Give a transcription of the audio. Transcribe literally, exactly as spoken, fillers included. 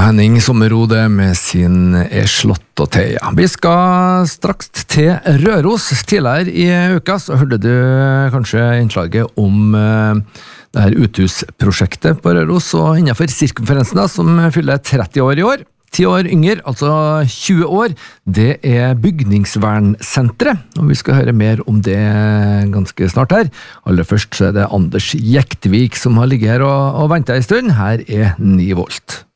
Henning Sommerrode med sin Er slått og Thea. Vi skal straks til Røros. Tidligere i uka så hørte du kanskje innslaget om uh, det her uthusprosjektet på Røros og innenfor sirkumferensen da, som fyller tretti år i år. ti år yngre, altså tjue år, det er bygningsvernsentret, og vi skal høre mer om det ganske snart her. Aller først så er det Anders Jektvik som har ligget her og, og ventet en stund. Her er ni volt.